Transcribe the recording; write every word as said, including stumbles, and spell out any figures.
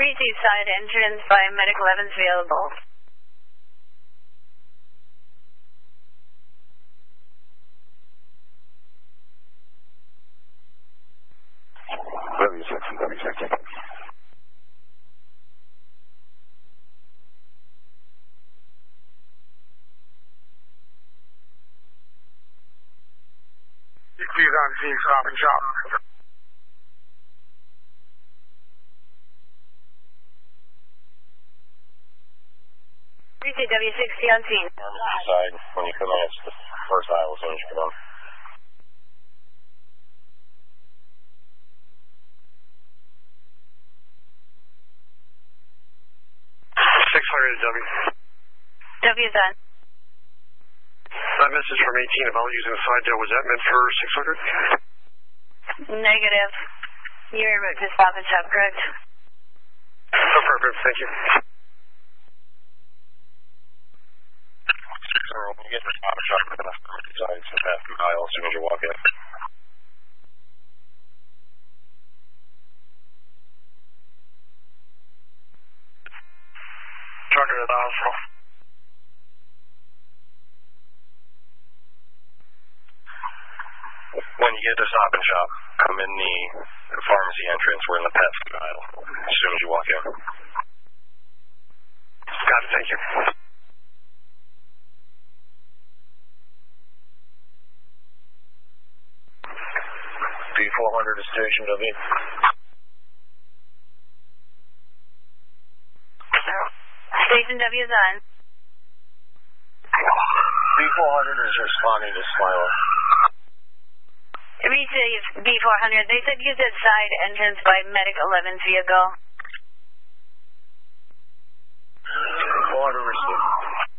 Receive side entrance by Medic eleven's available. W six and W six. Please on scene, stop and shop. Receive W sixty on scene. Side, when you come on, it's the first aisle as soon as you come on. six hundred W. W is on. That message from eighteen about using the side door, was that meant for six hundred? Negative. You're en route to Stop and Shop, correct? Oh, perfect. Thank you. So when you get to Stop and Shop, you're going to have to decide to pass the aisle as soon as you walk in. Trucker to the hospital. When you get to Stop and Shop, come in the, the pharmacy entrance. We're in the pet food aisle as soon as you walk in. Got it. Thank you. B four hundred to Station W. Station W is on. B four hundred is responding to Smiler. Receive B four hundred. They said use that side entrance by Medic eleven's vehicle. four hundred received.